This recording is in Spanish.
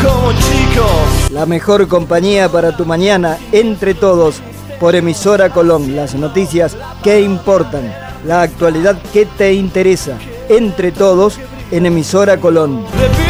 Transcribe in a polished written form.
como chicos. La mejor compañía para tu mañana, Entre Todos, por Emisora Colón. Las noticias que importan, la actualidad que te interesa, Entre Todos, en Emisora Colón.